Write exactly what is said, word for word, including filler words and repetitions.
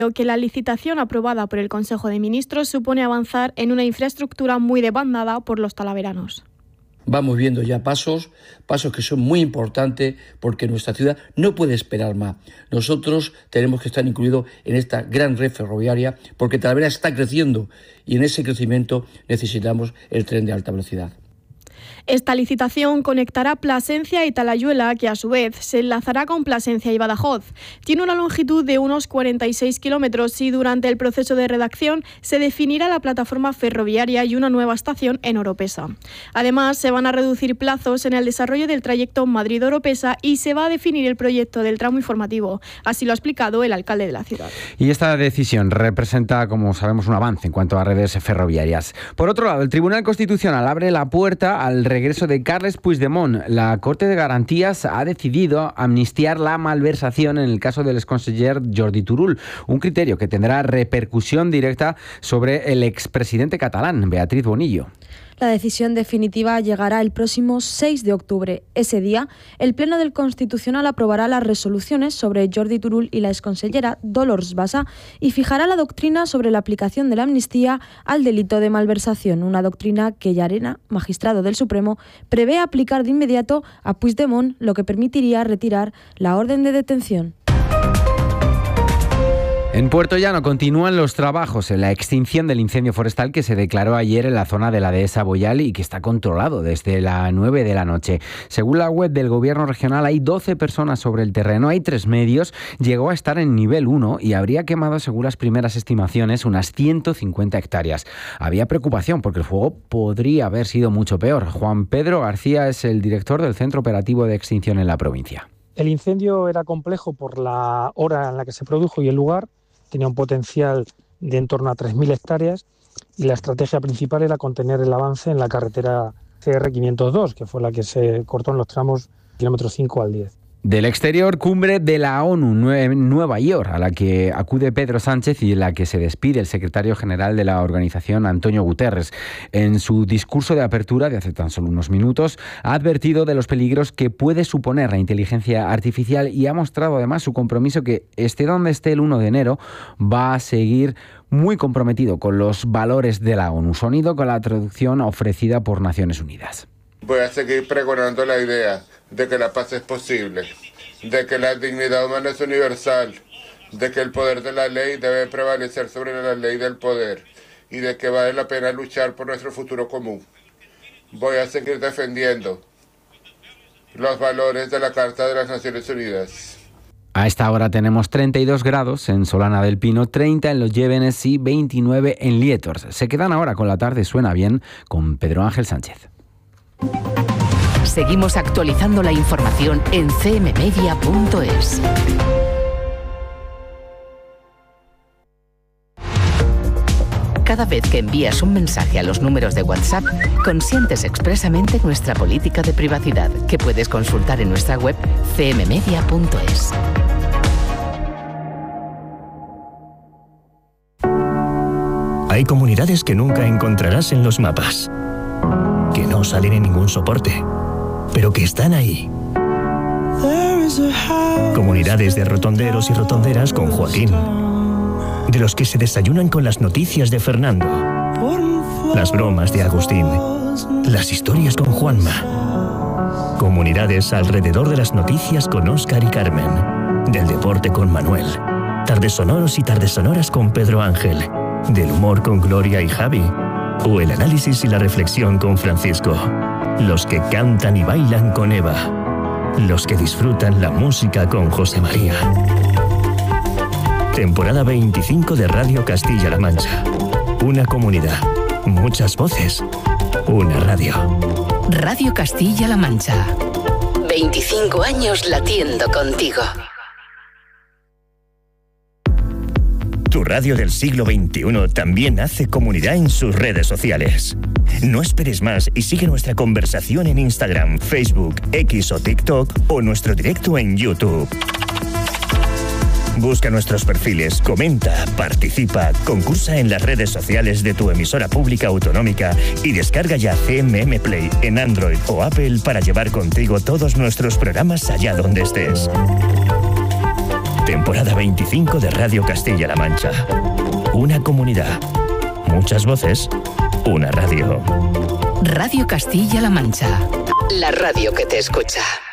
que la licitación aprobada por el Consejo de Ministros supone avanzar en una infraestructura muy demandada por los talaveranos. Vamos viendo ya pasos, pasos que son muy importantes porque nuestra ciudad no puede esperar más. Nosotros tenemos que estar incluidos en esta gran red ferroviaria porque Talavera está creciendo y en ese crecimiento necesitamos el tren de alta velocidad. Esta licitación conectará Plasencia y Talayuela, que a su vez se enlazará con Plasencia y Badajoz. Tiene una longitud de unos cuarenta y seis kilómetros y durante el proceso de redacción se definirá la plataforma ferroviaria y una nueva estación en Oropesa. Además, se van a reducir plazos en el desarrollo del trayecto Madrid-Oropesa y se va a definir el proyecto del tramo informativo. Así lo ha explicado el alcalde de la ciudad. Y esta decisión representa, como sabemos, un avance en cuanto a redes ferroviarias. Por otro lado, el Tribunal Constitucional abre la puerta al regreso de Carles Puigdemont. La Corte de Garantías ha decidido amnistiar la malversación en el caso del exconseller Jordi Turull, un criterio que tendrá repercusión directa sobre el expresidente catalán, Beatriz Bonillo. La decisión definitiva llegará el próximo seis de octubre. Ese día, el Pleno del Constitucional aprobará las resoluciones sobre Jordi Turull y la exconsellera Dolors Bassa y fijará la doctrina sobre la aplicación de la amnistía al delito de malversación, una doctrina que Llarena, magistrado del Supremo, prevé aplicar de inmediato a Puigdemont, lo que permitiría retirar la orden de detención. En Puerto Llano continúan los trabajos en la extinción del incendio forestal que se declaró ayer en la zona de la dehesa Boyal y que está controlado desde las nueve de la noche. Según la web del Gobierno regional, hay doce personas sobre el terreno, hay tres medios, llegó a estar en nivel uno y habría quemado, según las primeras estimaciones, unas ciento cincuenta hectáreas. Había preocupación porque el fuego podría haber sido mucho peor. Juan Pedro García es el director del Centro Operativo de Extinción en la provincia. El incendio era complejo por la hora en la que se produjo y el lugar. Tenía un potencial de en torno a tres mil hectáreas y la estrategia principal era contener el avance en la carretera C R quinientos dos, que fue la que se cortó en los tramos kilómetros cinco al diez. Del exterior, cumbre de la ONU en Nueva York, a la que acude Pedro Sánchez y en la que se despide el secretario general de la organización, Antonio Guterres. En su discurso de apertura de hace tan solo unos minutos, ha advertido de los peligros que puede suponer la inteligencia artificial y ha mostrado además su compromiso que, esté donde esté el uno de enero, va a seguir muy comprometido con los valores de la ONU. Sonido con la traducción ofrecida por Naciones Unidas. Voy a seguir pregonando la idea de que la paz es posible, de que la dignidad humana es universal, de que el poder de la ley debe prevalecer sobre la ley del poder y de que vale la pena luchar por nuestro futuro común. Voy a seguir defendiendo los valores de la Carta de las Naciones Unidas. A esta hora tenemos treinta y dos grados en Solana del Pino, treinta en Los Llévenes y veintinueve en Lietors. Se quedan ahora con La Tarde Suena Bien con Pedro Ángel Sánchez. Seguimos actualizando la información en c m media punto es. Cada vez que envías un mensaje a los números de WhatsApp, consientes expresamente nuestra política de privacidad, que puedes consultar en nuestra web c m media punto es. Hay comunidades que nunca encontrarás en los mapas, que no salen en ningún soporte, pero que están ahí. Comunidades de rotonderos y rotonderas con Joaquín, de los que se desayunan con las noticias de Fernando, las bromas de Agustín, las historias con Juanma. Comunidades alrededor de las noticias con Óscar y Carmen, del deporte con Manuel, tardes sonoros y tardes sonoras con Pedro Ángel, del humor con Gloria y Javi, o el análisis y la reflexión con Francisco. Los que cantan y bailan con Eva. Los que disfrutan la música con José María. Temporada veinticinco de Radio Castilla-La Mancha. Una comunidad, muchas voces, una radio. Radio Castilla-La Mancha. veinticinco años latiendo contigo. Tu radio del siglo veintiuno también hace comunidad en sus redes sociales. No esperes más y sigue nuestra conversación en Instagram, Facebook, X o TikTok o nuestro directo en YouTube. Busca nuestros perfiles, comenta, participa, concursa en las redes sociales de tu emisora pública autonómica y descarga ya C M M Play en Android o Apple para llevar contigo todos nuestros programas allá donde estés. Temporada veinticinco de Radio Castilla-La Mancha. Una comunidad, muchas voces, una radio. Radio Castilla-La Mancha, la radio que te escucha.